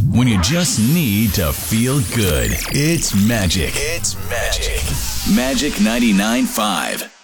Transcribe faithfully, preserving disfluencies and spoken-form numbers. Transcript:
When you just need to feel good. It's Magic. It's Magic. Magic ninety-nine point five.